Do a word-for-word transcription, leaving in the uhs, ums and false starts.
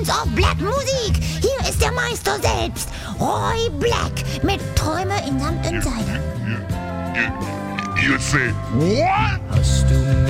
Sounds of Black Musik. Hier ist der Meister selbst, Roy Black, mit Träume in seinem Insider. You, you, you say what? Hast du